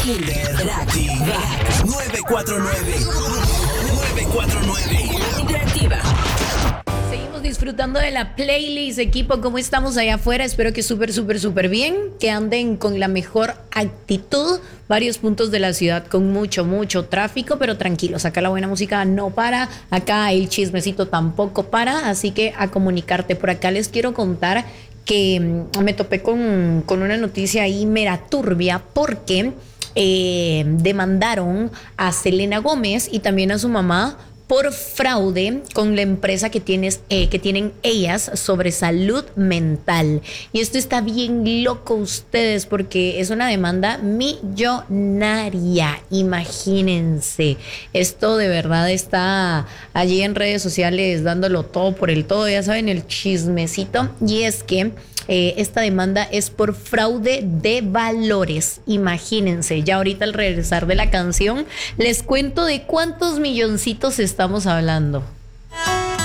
Interactiva 949 Interactiva. Seguimos disfrutando de la playlist, equipo. ¿Cómo estamos allá afuera? Espero que súper bien, que anden con la mejor actitud. Varios puntos de la ciudad con mucho tráfico, pero tranquilos, acá la buena música no para, acá el chismecito tampoco para, así que a comunicarte. Por acá les quiero contar que me topé con una noticia ahí mera turbia, porque demandaron a Selena Gómez y también a su mamá por fraude con la empresa que tienen ellas sobre salud mental. Y esto está bien loco, ustedes, porque es una demanda millonaria. Imagínense. Esto de verdad está allí en redes sociales dándolo todo por el todo. Ya saben, el chismecito. Y es que esta demanda es por fraude de valores. Imagínense. Ya ahorita al regresar de la canción les cuento de cuántos milloncitos estamos hablando.